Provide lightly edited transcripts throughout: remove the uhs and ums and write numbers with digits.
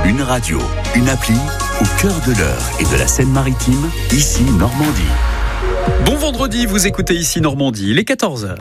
Une radio, une appli, au cœur de l'Eure et de la Seine-Maritime, ici Normandie. Bon vendredi, vous écoutez ici Normandie, il est 14h.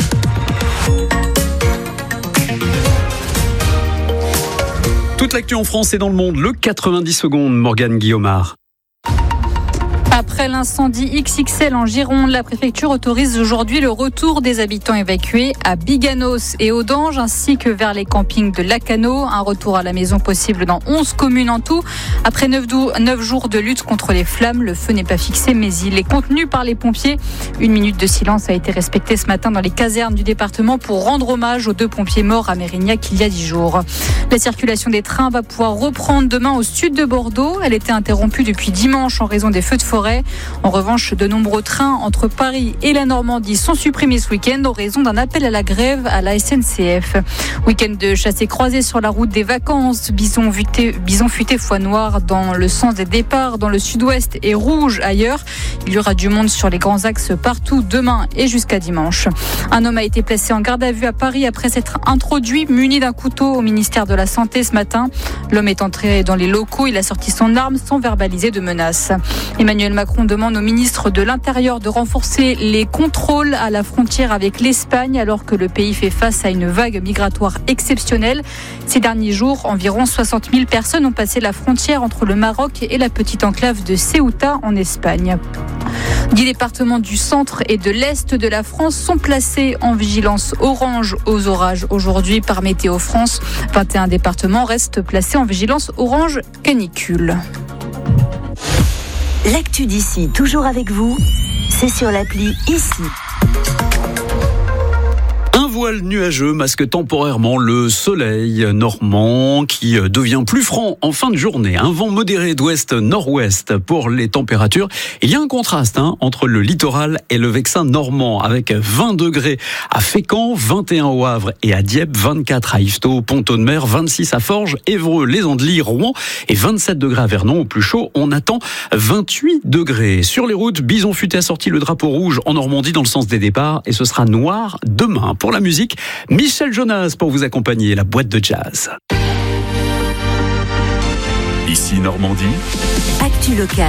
Toute l'actu en France et dans le monde, le 90 secondes, Morgane Guillaumard. Après l'incendie XXL en Gironde, la préfecture autorise aujourd'hui le retour des habitants évacués à Biganos et Audange, ainsi que vers les campings de Lacano. Un retour à la maison possible dans 11 communes en tout. Après 9 jours de lutte contre les flammes, le feu n'est pas fixé, mais il est contenu par les pompiers. 1 minute de silence a été respectée ce matin dans les casernes du département pour rendre hommage aux 2 pompiers morts à Mérignac il y a 10 jours. La circulation des trains va pouvoir reprendre demain au sud de Bordeaux. Elle était interrompue depuis dimanche en raison des feux de forêt. En revanche, de nombreux trains entre Paris et la Normandie sont supprimés ce week-end en raison d'un appel à la grève à la SNCF. Week-end de chassé croisé sur la route des vacances. Bison futé foie noire dans le sens des départs dans le sud-ouest et rouge ailleurs. Il y aura du monde sur les grands axes partout demain et jusqu'à dimanche. Un homme a été placé en garde à vue à Paris après s'être introduit muni d'un couteau au ministère de la Santé ce matin. L'homme est entré dans les locaux. Il a sorti son arme sans verbaliser de menace. Emmanuel Macron demande au ministre de l'Intérieur de renforcer les contrôles à la frontière avec l'Espagne alors que le pays fait face à une vague migratoire exceptionnelle. Ces derniers jours, environ 60 000 personnes ont passé la frontière entre le Maroc et la petite enclave de Ceuta en Espagne. 10 départements du centre et de l'est de la France sont placés en vigilance orange aux orages aujourd'hui par Météo France. 21 départements restent placés en vigilance orange canicule. L'actu d'ici, toujours avec vous, c'est sur l'appli ici. Un voile nuageux masque temporairement le soleil normand qui devient plus franc en fin de journée. Un vent modéré d'ouest-nord-ouest pour les températures. Il y a un contraste entre le littoral et le Vexin normand avec 20 degrés à Fécamp, 21 au Havre et à Dieppe, 24 à Yvetot, Pont-Audemer, 26 à Forges, Évreux, Les Andelys, Rouen et 27 degrés à Vernon. Au plus chaud, on attend 28 degrés. Sur les routes, Bison Futé a sorti le drapeau rouge en Normandie dans le sens des départs et ce sera noir demain. Pour la musique, Michel Jonas pour vous accompagner, la boîte de jazz. Ici Normandie. Actu locale.